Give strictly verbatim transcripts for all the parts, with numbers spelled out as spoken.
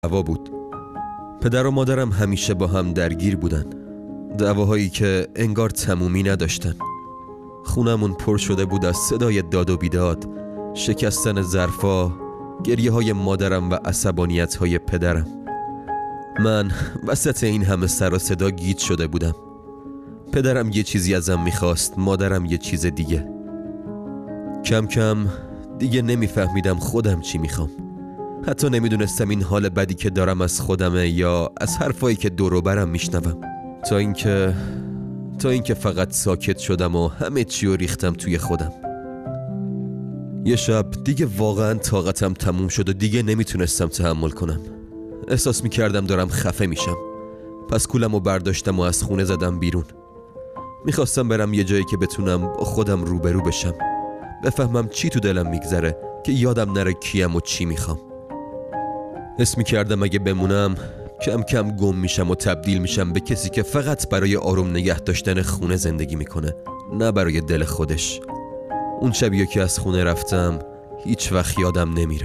دعوا بود. پدر و مادرم همیشه با هم درگیر بودن، دعواهایی که انگار تمومی نداشتن. خونمون پر شده بود از صدای داد و بیداد، شکستن ظرفا، گریه های مادرم و عصبانیت های پدرم. من وسط این همه سر و صدا گیج شده بودم. پدرم یه چیزی ازم میخواست، مادرم یه چیز دیگه. کم کم دیگه نمیفهمیدم خودم چی میخوام. حتی نمیدونستم این حال بدی که دارم از خودمه یا از حرفایی که دور و برم میشنوم. تا اینکه تا اینکه فقط ساکت شدم و همه چی رو ریختم توی خودم. یه شب دیگه واقعا طاقتم تموم شد و دیگه نمیتونستم تحمل کنم. احساس میکردم دارم خفه میشم. پس کولم رو برداشتم و از خونه زدم بیرون. میخواستم برم یه جایی که بتونم با خودم روبرو بشم، بفهمم چی تو دلم میگذره، که یادم نره کیم و چی میخوام. حس میکردم اگه بمونم کم کم گم میشم و تبدیل میشم به کسی که فقط برای آروم نگه داشتن خونه زندگی میکنه، نه برای دل خودش. اون شبیه که از خونه رفتم هیچ وقت یادم نمیره.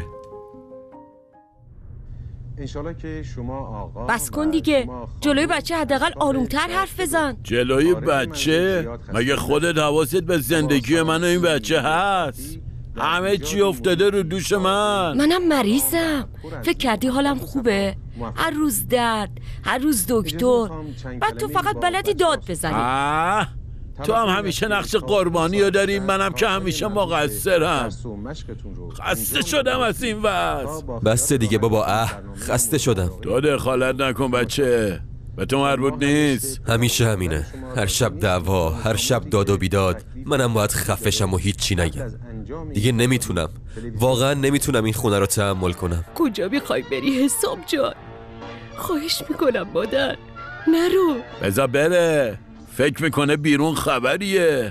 بس کن دیگه، جلوی بچه حداقل آرومتر حرف بزن. جلوی بچه؟ مگه خودت حواست به زندگی من و این بچه هست؟ همه چی افتاده رو دوش من. منم مریضم. فکر کردی حالم خوبه؟ هر روز درد، هر روز دکتر، بعد تو فقط بلدی داد بزنی. آه، تو هم همیشه نقش قربانی رو داری، منم که همیشه مقصرم. خسته شدم از این وضع. بسته دیگه بابا، اه خسته شدم. تو دخالت نکن بچه، به تو مربوط نیست. همیشه همینه، هر شب دعوا، هر شب داد و بیداد. منم باید خفشم و هیچ چی نگم. دیگه نمیتونم، واقعا نمیتونم این خونه رو تحمل کنم. کجا میخوای بری حسام جان؟ خواهش میکنم مادر نرو. بذار بره، فکر میکنه بیرون خبریه.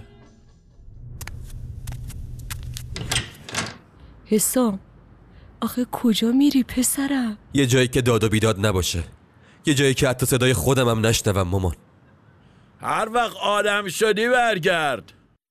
حسام آخه کجا میری پسرم؟ یه جایی که داد و بیداد نباشه، یه جایی که حتی صدای خودم هم نشنوم. مامان هر وقت آدم شدی برگرد.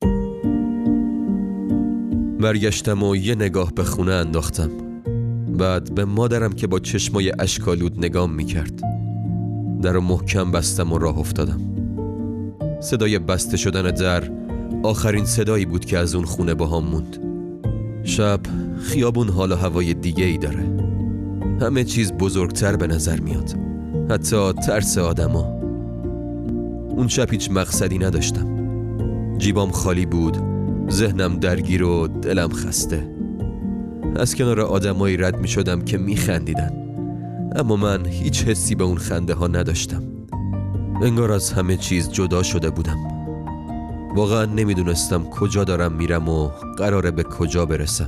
برگشتم و یه نگاه به خونه انداختم. بعد به مادرم که با چشمای اشکالود نگام میکرد. در رو محکم بستم و راه افتادم. صدای بسته شدن در آخرین صدایی بود که از اون خونه با هم موند. شب خیابون حال و هوای دیگه ای داره. همه چیز بزرگتر به نظر میاد، حتی ترس آدما. اون شب هیچ مقصدی نداشتم. جیبام خالی بود، ذهنم درگیر و دلم خسته. از کنار آدمایی رد می شدم که می خندیدن، اما من هیچ حسی به اون خنده ها نداشتم. انگار از همه چیز جدا شده بودم. واقعا نمی دونستم کجا دارم میرم و قراره به کجا برسم.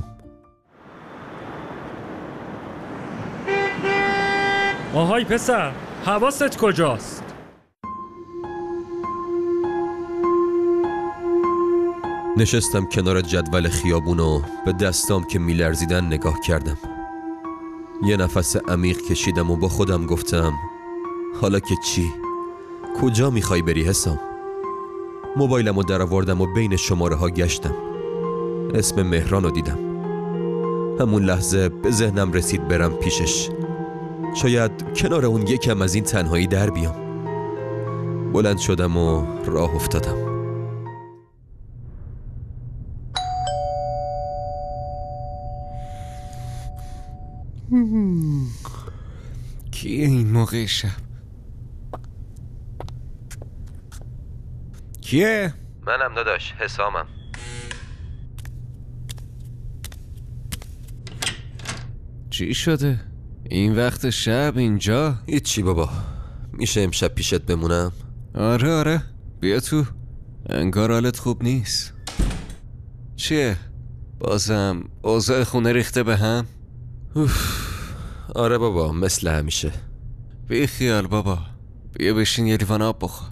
آهای پسر، حواست کجاست؟ نشستم کنار جدول خیابون و به دستام که میلرزیدن نگاه کردم. یه نفس عمیق کشیدم و با خودم گفتم حالا که چی؟ کجا میخوای بری حسام؟ موبایلمو در آوردم و بین شماره ها گشتم. اسم مهران رو دیدم. همون لحظه به ذهنم رسید برم پیشش. شاید کنار اون یکم از این تنهایی در بیام. بلند شدم و راه افتادم. کیه این موقع شب؟ کیه؟ منم داداش، حسامم. چی شده؟ این وقت شب اینجا؟ هیچی بابا، میشه امشب پیشت بمونم؟ آره آره بیا تو، انگار حالت خوب نیست. چیه؟ بازم اوضاع خونه ریخته به هم؟ اوف. آره بابا، مثل همیشه. بی خیال بابا، بیا بشین یه لیوان آب بخور.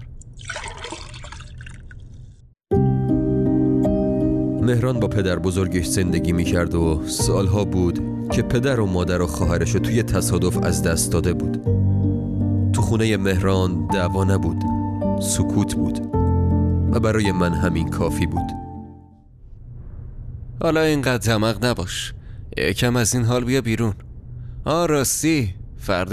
مهران با پدر بزرگش زندگی میکرد و سالها بود که پدر و مادر و خواهرشو توی تصادف از دست داده بود. تو خونه مهران دعوا نبود، سکوت بود و برای من همین کافی بود. حالا اینقدر دماغ نباش، یکم از این حال بیا بیرون. آه راستی، فردا